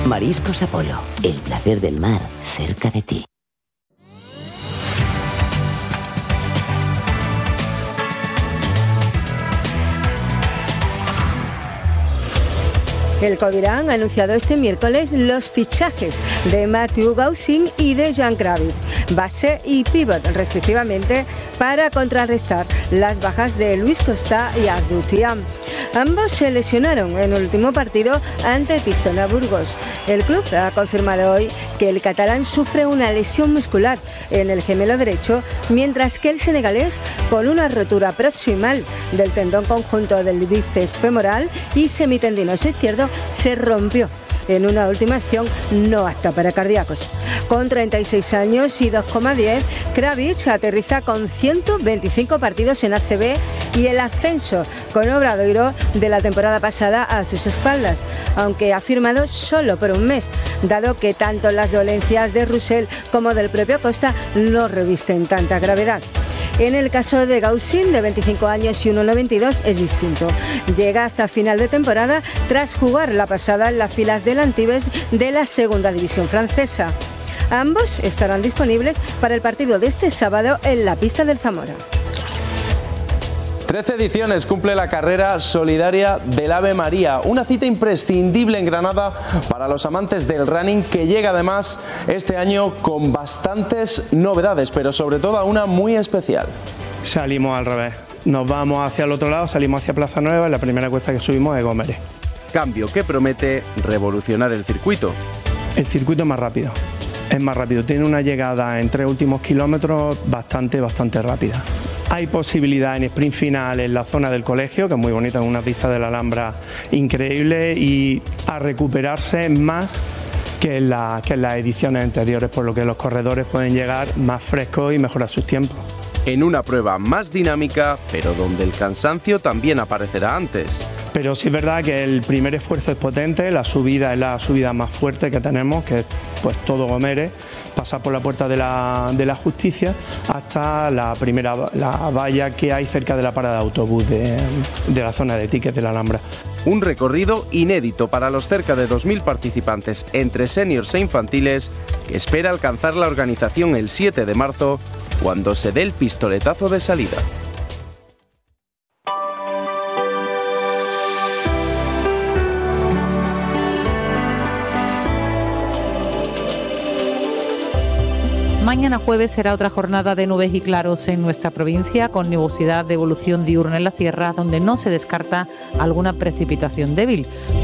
Mariscos Apolo, el placer del mar cerca de ti. El Covirán ha anunciado este miércoles los fichajes de Mathieu Gaussin y de Jan Kravitz, base y pívot respectivamente, para contrarrestar las bajas de Luis Costa y Abdou Thiam. Ambos se lesionaron en el último partido ante Tizona Burgos. El club ha confirmado hoy que el catalán sufre una lesión muscular en el gemelo derecho, mientras que el senegalés, con una rotura proximal del tendón conjunto del bíceps femoral y semitendinoso izquierdo, se rompió en una última acción no apta para cardíacos. Con 36 años y 2,10, Kravitz aterriza con 125 partidos en ACB y el ascenso con Obradoiro de la temporada pasada a sus espaldas, aunque ha firmado solo por un mes, dado que tanto las dolencias de Roussel como del propio Costa no revisten tanta gravedad. En el caso de Gaussin, de 25 años y 1,92, es distinto. Llega hasta final de temporada tras jugar la pasada en las filas del Antibes de la segunda división francesa. Ambos estarán disponibles para el partido de este sábado en la pista del Zamora. 13 ediciones cumple la carrera solidaria del Ave María, una cita imprescindible en Granada para los amantes del running, que llega además este año con bastantes novedades, pero sobre todo una muy especial. Salimos al revés, nos vamos hacia el otro lado, salimos hacia Plaza Nueva y la primera cuesta que subimos es Gómez. Cambio que promete revolucionar el circuito. El circuito es más rápido, tiene una llegada en 3 últimos kilómetros bastante rápida. Hay posibilidad en sprint final en la zona del colegio, que es muy bonita, en una pista de la Alhambra increíble, y a recuperarse más que en las ediciones anteriores, por lo que los corredores pueden llegar más frescos y mejorar sus tiempos. En una prueba más dinámica, pero donde el cansancio también aparecerá antes. Pero sí es verdad que el primer esfuerzo es potente, la subida es la subida más fuerte que tenemos, que es pues todo Gómez, pasar por la puerta de la Justicia hasta la valla que hay cerca de la parada de autobús de la zona de tickets de la Alhambra. Un recorrido inédito para los cerca de 2.000 participantes entre seniors e infantiles, que espera alcanzar la organización el 7 de marzo, cuando se dé el pistoletazo de salida. Mañana jueves será otra jornada de nubes y claros en nuestra provincia, con nubosidad de evolución diurna en la sierra, donde no se descarta alguna precipitación débil.